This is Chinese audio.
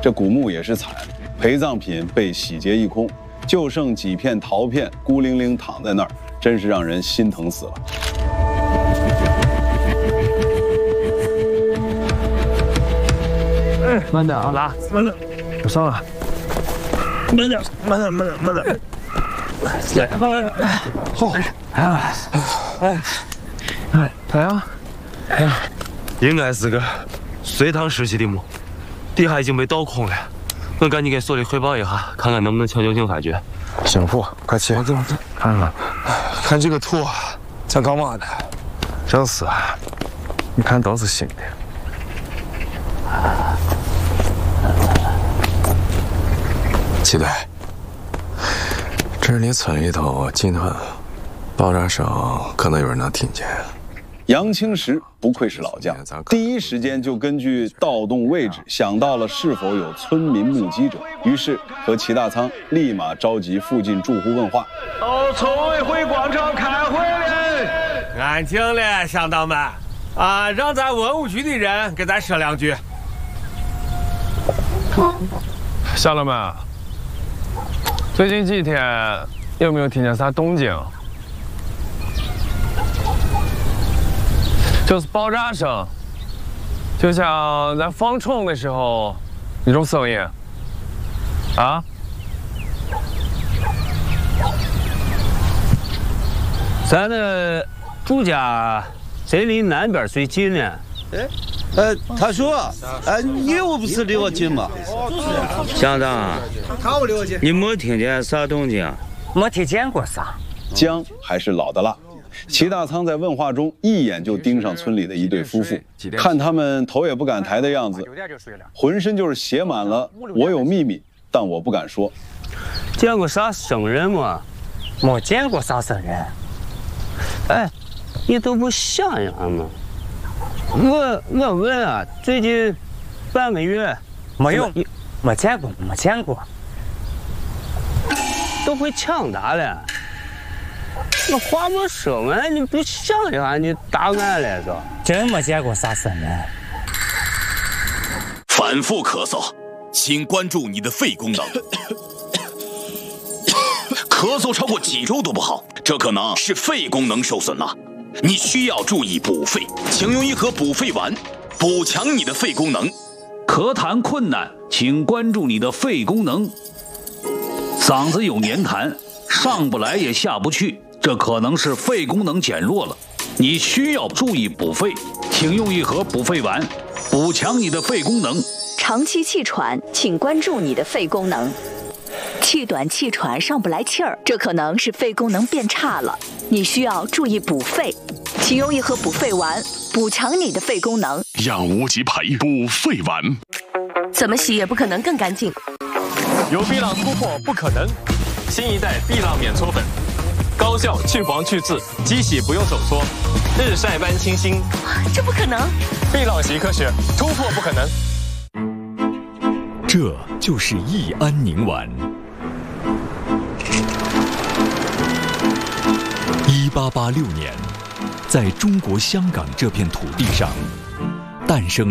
这古墓也是惨，陪葬品被洗劫一空，就剩几片陶片孤零零躺在那儿，真是让人心疼死了。 慢点啊，拉，慢点，我上来。慢点，慢点，慢点，慢点。来，好，来啊！ 应该是个隋唐时期的墓，地下已经被倒空了。我赶紧给所里汇报一下，看看能不能请求警发掘。 行父，快去， 走，看看， 看这个图，像干嘛的？ 真是，你看都是新的。 期待。这是你村里头近的，爆炸声可能有人能听见。 杨清时不愧是老将，第一时间就根据盗洞位置想到了是否有村民目击者，于是和齐大仓立马召集附近住户问话。 到村委会广场开会了， 安静了，乡党们啊，让咱文物局的人给咱说两句。 乡党们，最近几天有没有听见啥动静？就是爆炸声，就像在放虫的时候那种声音，啊？ 咱的住家谁离南边最近呢？ 他说，你又不是离我近吗？ 乡长， 他不离我近。 你没听见啥动静？ 没听见过啥。 姜还是老的辣。齐大仓在问话中一眼就盯上村里的一对夫妇，看他们头也不敢抬的样子，浑身就是写满了“我有秘密，但我不敢说”。 见过啥生人吗？ 没见过啥生人。 哎，你都不想想吗？我问啊，最近半个月没有，没见过，没见过。 都会抢答了。那话没说完，你不想一下，你答案了都。 真没见过啥生人。 反复咳嗽，请关注你的肺功能。咳嗽超过几周都不好，这可能是肺功能受损了。你需要注意补肺，请用一盒补肺丸，补强你的肺功能。 咳痰困难，请关注你的肺功能。嗓子有黏痰，上不来也下不去，这可能是肺功能减弱了。你需要注意补肺，请用一盒补肺丸，补强你的肺功能。 长期气喘，请关注你的肺功能。气短气喘上不来气儿，这可能是肺功能变差了，你需要注意补肺，请用一盒补肺丸，补强你的肺功能。 让无极牌补肺丸， 怎么洗也不可能更干净。 有碧浪突破不可能，新一代碧浪免搓粉，高效去黄去渍，机洗不用手搓，日晒般清新。 这不可能！ 碧浪习科学，突破不可能。 这就是益安宁丸。1886年，在中国香港这片土地上，诞生